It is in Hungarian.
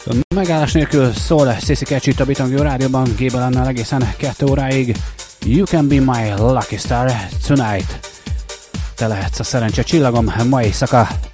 Megállás nélkül szól Sissy Catch itt a Bitangő Rádióban, Gébelennel egészen 2 óráig. You can be my lucky star tonight. Te lehetsz a szerencse csillagom ma éjszaka.